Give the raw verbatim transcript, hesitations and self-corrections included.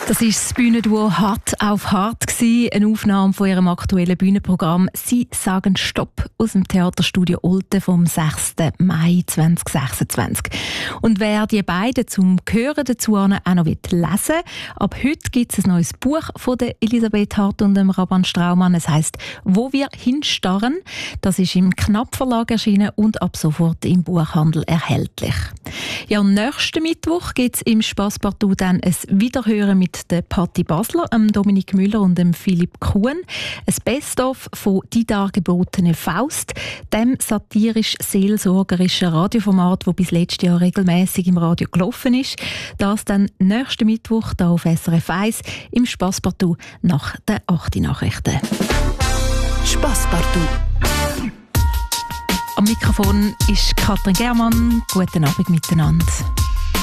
Das ist das Bühnenduo Hart auf Hart gewesen, eine Aufnahme von ihrem aktuellen Bühnenprogramm «Sie sagen Stopp» aus dem Theaterstudio Olten vom sechsten Mai zweitausendsechsundzwanzig. Und wer die beiden zum Hören dazu auch noch lesen will, ab heute gibt es ein neues Buch von der Elisabeth Hart und dem Raban Straumann. Es heisst «Wo wir hinstarren». Das ist im Knapp Verlag erschienen und ab sofort im Buchhandel erhältlich. Ja, nächsten Mittwoch gibt es im Spasspartout dann ein Wiederhören mit der Patti Basler, dem Dominik Müller und dem Philipp Kuhn. Ein Best-of von «Die dargebotene Faust», dem satirisch-seelsorgerischen Radioformat, das bis letztes Jahr regelmäßig im Radio gelaufen ist. Das dann nächsten Mittwoch hier auf S R F eins im Spasspartout nach den acht Nachrichten. Spasspartout. Am Mikrofon ist Katrin Germann. Guten Abend miteinander.